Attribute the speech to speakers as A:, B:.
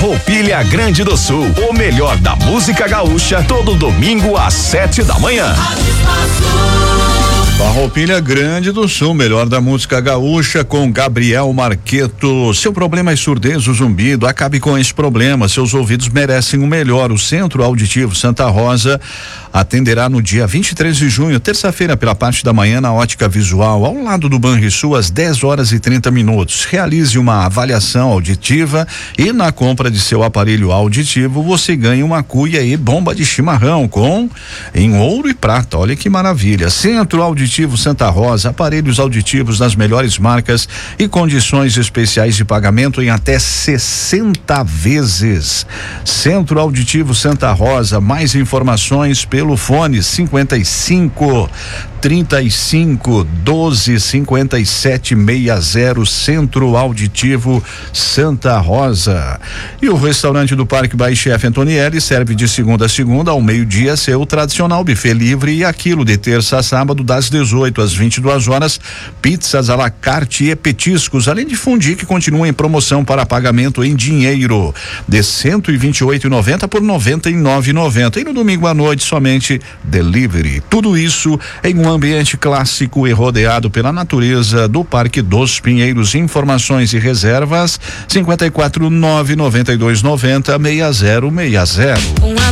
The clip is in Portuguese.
A: Farroupilha Grande do Sul, o melhor da música gaúcha, todo domingo às 7 da manhã.
B: Farroupilha Grande do Sul, melhor da música gaúcha com Gabriel Marqueto. Seu problema é surdez ou zumbido, acabe com esse problema, seus ouvidos merecem o melhor. O Centro Auditivo Santa Rosa atenderá no dia 23 de junho, terça-feira, pela parte da manhã, na Ótica Visual, ao lado do Banrisul, às 10h30. Realize uma avaliação auditiva e na compra de seu aparelho auditivo você ganha uma cuia e bomba de chimarrão em ouro e prata. Olha que maravilha. Centro Auditivo Santa Rosa, aparelhos auditivos das melhores marcas e condições especiais de pagamento em até 60 vezes. Centro Auditivo Santa Rosa, mais informações pelo fone 55 35 12 57 60, Centro Auditivo Santa Rosa. E o restaurante do Parque By Chef Antonielli serve de segunda a segunda ao meio-dia seu tradicional buffet livre e aquilo de terça a sábado das 18 às 22 horas, pizzas à la carte e petiscos, além de fundi que continua em promoção para pagamento em dinheiro de R$128,90 por R$99,90 e no domingo à noite somente delivery. Tudo isso em um ambiente clássico e rodeado pela natureza do Parque dos Pinheiros. Informações e reservas 54 99290 6060.